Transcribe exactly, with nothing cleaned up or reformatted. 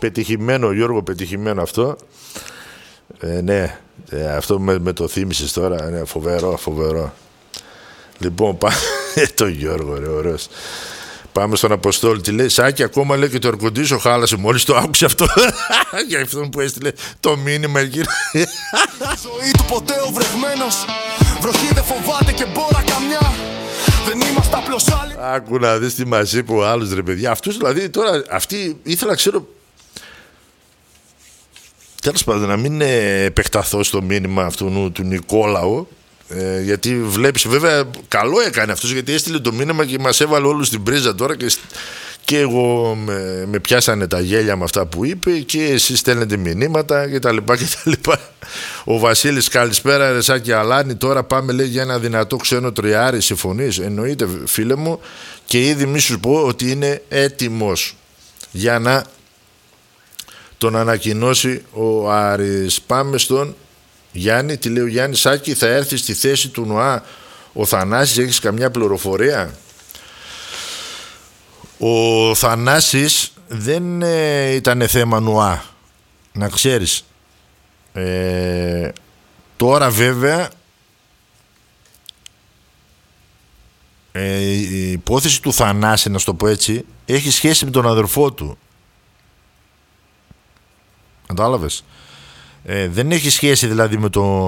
Πετυχημένο, Γιώργο, πετυχημένο αυτό. Ε, ναι, ε, αυτό με, με το θύμισες τώρα. Ναι, φοβερό, φοβερό. Λοιπόν, πάμε. Το Γιώργο, ρε, ωραίος. Πάμε στον Αποστόλη. Τι λέει, Σάκη, ακόμα λέει και το αρκοντήσιο χάλασε. Μόλις το άκουσε αυτό. Για αυτόν που έστειλε το μήνυμα εκεί. Ζωή του ποτέ ο βρεγμένος. Βροχή δεν φοβάται και μπόρα καμιά. Δεν είμαστε απλώς άλλοι. Άκου να δεις τι μας είπε ο άλλος, ρε παιδιά. Αυτούς δηλαδή τώρα, αυτοί ήθελα να ξέρω. Τέλος πάντων, να μην επεκταθώ στο μήνυμα αυτού του Νικόλαου. Ε, γιατί βλέπεις, βέβαια, καλό έκανε αυτός, γιατί έστειλε το μήνυμα και μας έβαλε όλους στην πρίζα τώρα και, και εγώ με, με πιάσανε τα γέλια με αυτά που είπε και εσείς στέλνετε μηνύματα και τα λοιπά και τα λοιπά. Ο Βασίλης, καλησπέρα ρε Σάκη Αλάνη, τώρα πάμε λέει για ένα δυνατό ξένο τριάρι, συμφωνείς? Εννοείται φίλε μου, και ήδη μη σου πω ότι είναι έτοιμος για να τον ανακοινώσει ο Άρης. Πάμε στον Γιάννη, τι λέει ο Γιάννη, Σάκη, θα έρθει στη θέση του Νουά ο Θανάσης, έχεις καμιά πληροφορία? Ο Θανάσης δεν ε, ήταν θέμα Νουά, να ξέρεις. Ε, τώρα βέβαια ε, η υπόθεση του Θανάση, να σου το πω έτσι, έχει σχέση με τον αδερφό του. Κατάλαβες? Ε, δεν έχει σχέση δηλαδή με το